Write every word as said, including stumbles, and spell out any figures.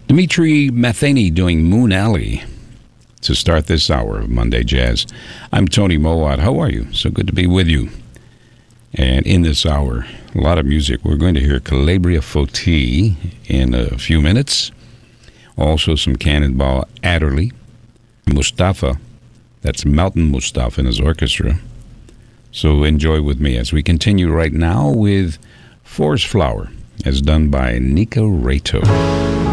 Dimitri Matheny doing Moon Alley to start this hour of Monday Jazz. I'm Tony Mowat. How are you? So good to be with you. And in this hour, a lot of music. We're going to hear Calabria Foti in a few minutes. Also some Cannonball Adderley. Mustafa, that's Mountain Mustafa and his orchestra. So enjoy with me as we continue right now with Forest Flower, as done by Nico Reto.